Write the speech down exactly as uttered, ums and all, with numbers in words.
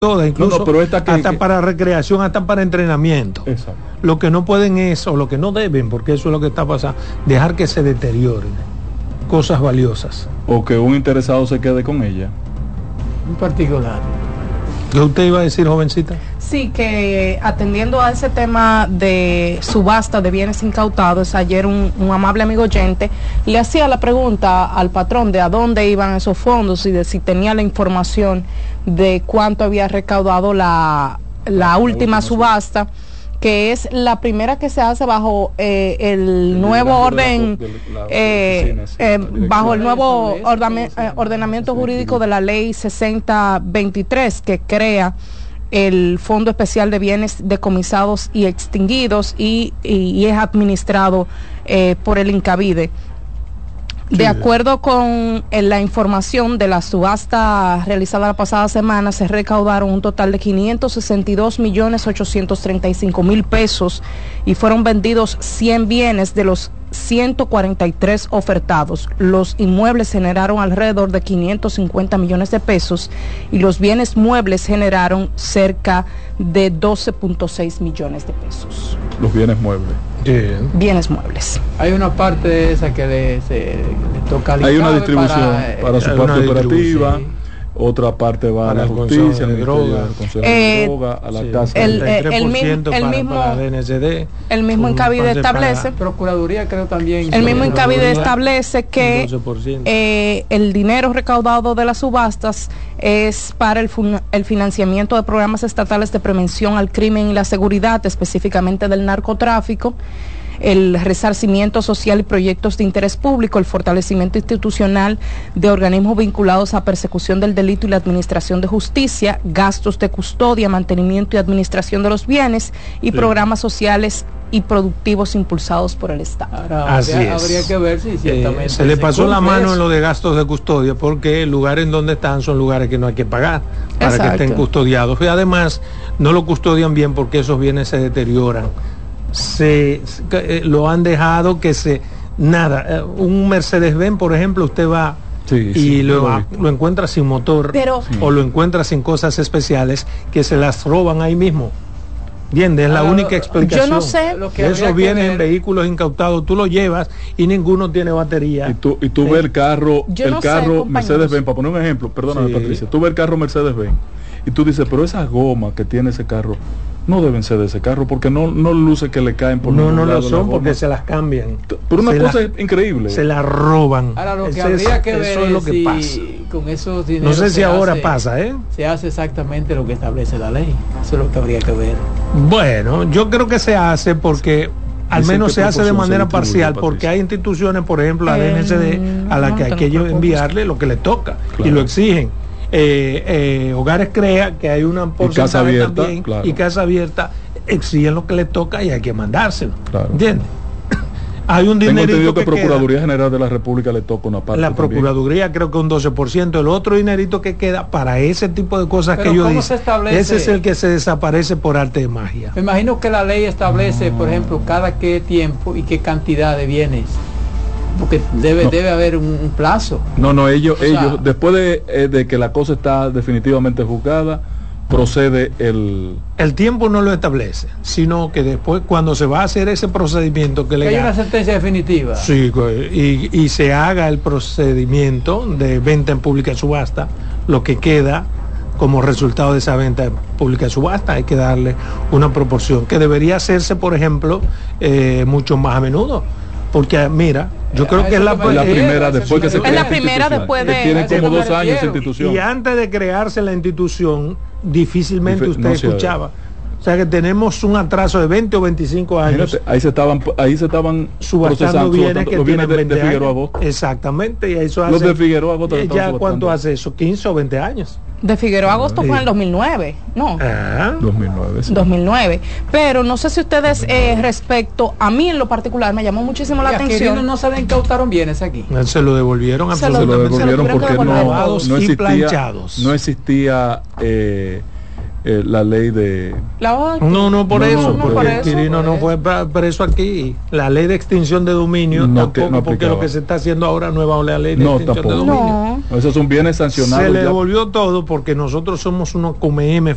todas, incluso no, no, pero esta que, hasta que... para recreación, hasta para entrenamiento. Exacto. Lo que no pueden es, o lo que no deben, porque eso es lo que está pasando, dejar que se deterioren cosas valiosas. O que un interesado se quede con ella. En particular. ¿Qué usted iba a decir, jovencita? Sí, que atendiendo a ese tema de subasta de bienes incautados, ayer un, un amable amigo oyente le hacía la pregunta al patrón de a dónde iban esos fondos y de si tenía la información de cuánto había recaudado la, la, la última, última subasta, que es la primera que se hace bajo eh, el, el nuevo orden, de la, de la eh, oficina, sí, eh, bajo el nuevo ordame, eh, ordenamiento jurídico de la ley sesenta veintitrés, que crea el Fondo Especial de Bienes Decomisados y Extinguidos y, y, y es administrado eh, por el Incavide. De acuerdo con eh, la información de la subasta realizada la pasada semana, se recaudaron un total de quinientos sesenta y dos millones ochocientos treinta y cinco mil pesos y fueron vendidos cien bienes de los ciento cuarenta y tres ofertados. Los inmuebles generaron alrededor de quinientos cincuenta millones de pesos y los bienes muebles generaron cerca de doce punto seis millones de pesos. Los bienes muebles. Bien. Bienes muebles. Hay una parte de esa que le, se, le toca al Hay una distribución para, para su parte operativa. Sí. Otra parte va para a la justicia, de droga, al Consejo eh, de droga, a la sí, casa. El, el, el, mismo, para, el mismo, para D N S D, el mismo Incavide establece, para Procuraduría creo también. El mismo Incavide establece que eh, el dinero recaudado de las subastas es para el, el financiamiento de programas estatales de prevención al crimen y la seguridad, específicamente del narcotráfico, el resarcimiento social y proyectos de interés público, el fortalecimiento institucional de organismos vinculados a persecución del delito y la administración de justicia, gastos de custodia, mantenimiento y administración de los bienes y sí. programas sociales y productivos impulsados por el Estado. Ahora, Así habría, es. habría que ver si ciertamente eh, se le pasó se la mano eso. en lo de gastos de custodia, porque el lugar en donde están son lugares que no hay que pagar para Exacto. que estén custodiados, y además no lo custodian bien porque esos bienes se deterioran. Se, se eh, lo han dejado que se nada eh, un Mercedes-Benz, por ejemplo, usted va sí, y sí, lo, lo, lo encuentra sin motor, pero, sí. o lo encuentra sin cosas especiales que se las roban ahí mismo. ¿Entiendes? Es la ah, única explicación. Yo no sé. Lo que esos bienes en vehículos incautados, tú los llevas y ninguno tiene batería. Y tú, y tú sí. ves el carro, yo el no carro Mercedes-Benz, para poner un ejemplo, perdóname sí. Patricia, tú ves el carro Mercedes-Benz y tú dices, pero esas gomas que tiene ese carro no deben ser de ese carro porque no, no luce que le caen por no no lo son porque se las cambian, pero una se cosa la, increíble, se las roban. Ahora lo que Ese habría es, que ver eso es lo que si pasa con esos no sé si ahora hace, pasa ¿eh? se hace exactamente lo que establece la ley. Eso es lo que habría que ver. Bueno, yo creo que se hace porque al Dicen menos se hace de manera parcial, Patricia. Porque hay instituciones, por ejemplo la eh, D N S D, a la no, que hay que ellos enviarle lo que le toca, claro. Y lo exigen. eh, eh, Hogares Crea, que hay una porcentaje casa abierta, también, claro. Y Casa Abierta exigen lo que le toca y hay que mandárselo, claro. ¿Entiendes? Hay un dinerito. Tengo entendido que, que Procuraduría queda. General de la República le toca una parte. La Procuraduría también. Creo que un doce por ciento. El otro dinerito que queda para ese tipo de cosas Pero que yo digo, ese es el que se desaparece por arte de magia. Me imagino que la ley establece, no. por ejemplo, cada qué tiempo y qué cantidad de bienes. Porque debe, no. debe haber un, un plazo. No, no, ellos, o sea, ellos después de, eh, de que la cosa está definitivamente juzgada, procede el... El tiempo no lo establece, sino que después cuando se va a hacer ese procedimiento que, que le hay una sentencia definitiva. Sí, y, y se haga el procedimiento de venta en pública subasta, lo que queda como resultado de esa venta en pública subasta, hay que darle una proporción que debería hacerse, por ejemplo, eh, mucho más a menudo. Porque mira, yo creo que es la, la primera después que se es la primera después de tiene como dos años esa institución. Y antes de crearse la institución, difícilmente Dif usted no escuchaba. O sea que tenemos un atraso de veinte o veinticinco años. Imagínate, ahí se estaban ahí se estaban subastando bienes que vienen de, de Figueroa Agosto. Exactamente, y eso hace, los de Figueroa Agosto. ¿Ya cuánto hace eso? quince o veinte años. De Figueroa Agosto sí. Fue en el dos mil nueve, ¿no? Ah, dos mil nueve, sí. dos mil nueve. Pero no sé si ustedes eh, respecto a mí en lo particular me llamó muchísimo la atención. No se le incautaron bienes aquí. Se lo devolvieron se lo, se lo devolvieron se lo porque no, no y existía planchados. no existía eh, eh, la ley de la no no por no, eso no, no, porque por el Quirino no fue preso aquí. La ley de extinción de dominio no, tampoco, no porque lo que se está haciendo ahora no es la ley de no, extinción tampoco. de dominio. No. Esos son bienes sancionados. Se le ya. devolvió todo porque nosotros somos unos come